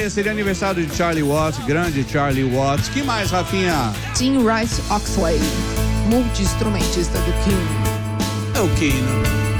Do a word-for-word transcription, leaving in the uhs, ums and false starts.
dia seria aniversário de Charlie Watts, grande Charlie Watts. Que mais, Rafinha? Tim Rice Oxley, multi-instrumentista do King. É o King, né?